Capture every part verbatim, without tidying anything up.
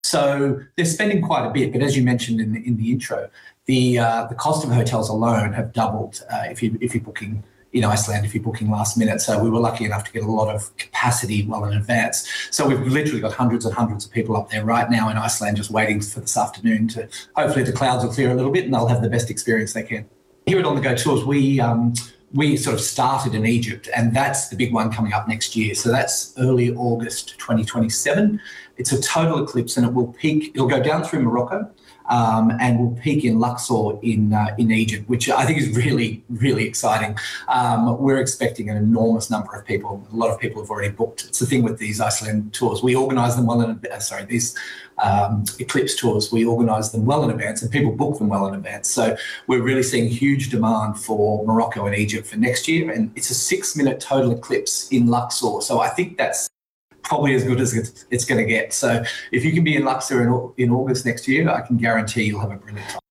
So they're spending quite a bit, but as you mentioned in the, in the intro, the uh, the cost of hotels alone have doubled uh, if you if you're booking in Iceland, if you're booking last minute. So we were lucky enough to get a lot of capacity well in advance. So we've literally got hundreds and hundreds of people up there right now in Iceland just waiting for this afternoon to hopefully the clouds will clear a little bit and they'll have the best experience they can. Here at On The Go Tours, we um, we sort of started in Egypt, and that's the big one coming up next year. So that's early August twenty twenty-seven. It's a total eclipse, and it will peak. It'll go down through Morocco, um, and will peak in Luxor in uh, in Egypt, which I think is really really exciting. Um, we're expecting an enormous number of people. A lot of people have already booked. It's the thing with these Iceland tours. We organise them well in advance. Sorry, these um, eclipse tours. We organise them well in advance, and people book them well in advance. So we're really seeing huge demand for Morocco and Egypt for next year, and it's a six-minute total eclipse in Luxor. So I think that's probably as good as it's, it's going to get. So if you can be in Luxor in, in August next year, I can guarantee you'll have a brilliant time.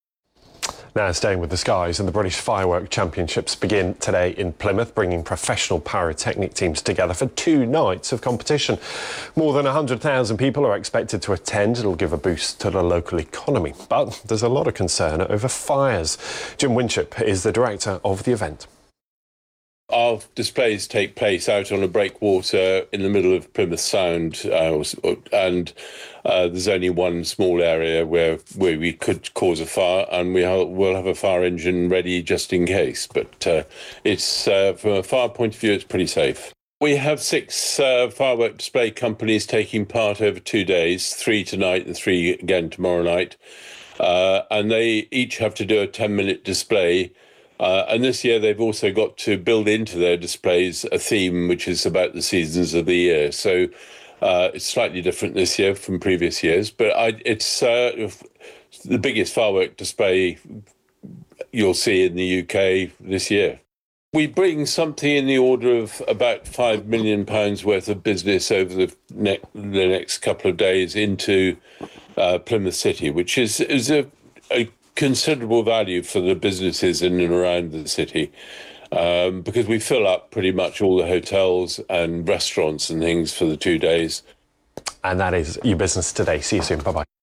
Now staying with the skies, and the British Firework Championships begin today in Plymouth, bringing professional pyrotechnic teams together for two nights of competition. More than one hundred thousand people are expected to attend. It'll give a boost to the local economy. But there's a lot of concern over fires. Jim Winship is the director of the event. Our displays take place out on a breakwater in the middle of Plymouth Sound, uh, and uh, there's only one small area where, where we could cause a fire, and we ha- will have a fire engine ready just in case. But uh, it's uh, from a fire point of view, it's pretty safe. We have six uh, firework display companies taking part over two days, three tonight and three again tomorrow night, uh, and they each have to do a ten-minute display. Uh, and this year they've also got to build into their displays a theme which is about the seasons of the year. So uh, it's slightly different this year from previous years, but I, it's uh, the biggest firework display you'll see in the U K this year. We bring something in the order of about five million pounds worth of business over the, ne- the next couple of days into uh, Plymouth City, which is, is a, a considerable value for the businesses in and around the city, um, because we fill up pretty much all the hotels and restaurants and things for the two days. And that is your business today. See you soon. Bye-bye.